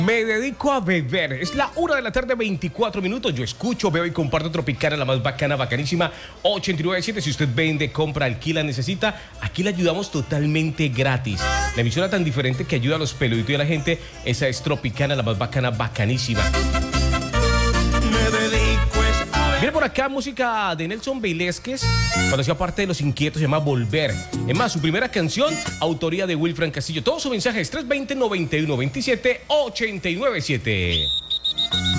Me dedico a beber. Es la 1 de la tarde, 24 minutos. Yo escucho, veo y comparto Tropicana, la más bacana, bacanísima. 89.7. Si usted vende, compra, alquila, necesita, aquí le ayudamos totalmente gratis. La emisora tan diferente que ayuda a los peluditos y a la gente, esa es Tropicana, la más bacana, bacanísima. Viene por acá música de Nelson Velázquez, cuando hacía parte de Los Inquietos, se llama Volver. Es más, su primera canción, autoría de Wilfran Castillo. Todo su mensaje es 320-9127-897.